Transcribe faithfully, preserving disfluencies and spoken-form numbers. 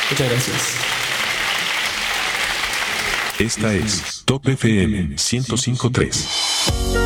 Muchas gracias. Esta es Top F M ciento cinco punto tres.